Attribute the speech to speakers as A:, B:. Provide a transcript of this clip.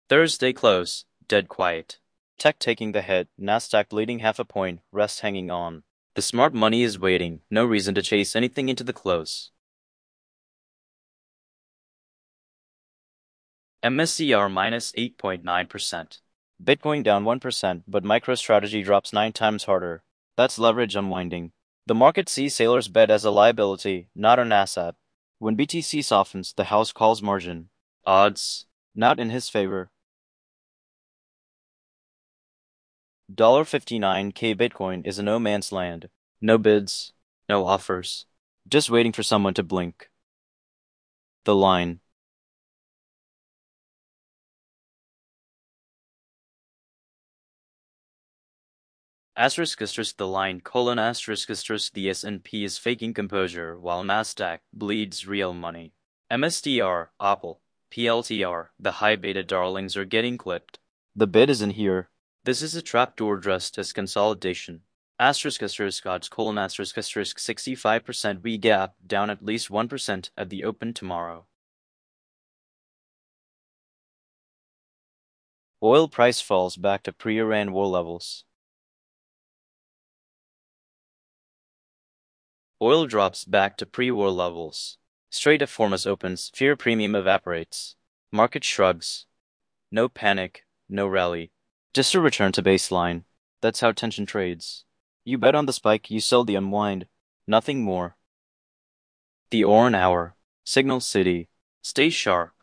A: Thursday close, dead quiet. Tech taking the hit, Nasdaq bleeding half a point, rest hanging on. The smart money is waiting, no reason to chase anything into the close. MSCI minus 8.9%. Bitcoin down 1%, but MicroStrategy drops 9 times harder. That's leverage unwinding. The market sees sailors' bet as a liability, not an asset. When BTC softens, the house calls margin. Odds, not in his favor. $59K Bitcoin is a no man's land. No bids, no offers. Just waiting for someone to blink. The line. Asterisk the line, asterisk the S&P is faking composure while Nasdaq bleeds real money. MSTR, Apple, PLTR, the high beta darlings are getting clipped. The bid isn't here. This is a trapdoor dressed as consolidation. Asterisk odds, asterisk 65% re-gap, down at least 1% at the open tomorrow. Oil price falls back to pre-Iran war levels. Oil drops back to pre-war levels. Strait of Hormuz opens, fear premium evaporates. Market shrugs. No panic, no rally. Just a return to baseline. That's how tension trades. You bet on the spike, you sell the unwind. Nothing more. The Oran Hour. Signal City. Stay sharp.